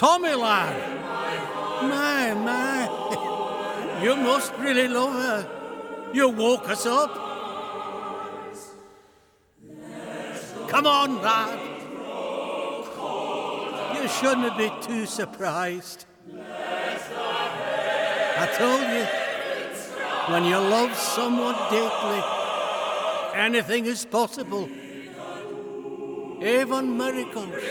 Tommy, lad! My, you must really love her. You woke us up. Come on, lad. You shouldn't be too surprised. I told you, when you love someone deeply, anything is possible. Even miracles.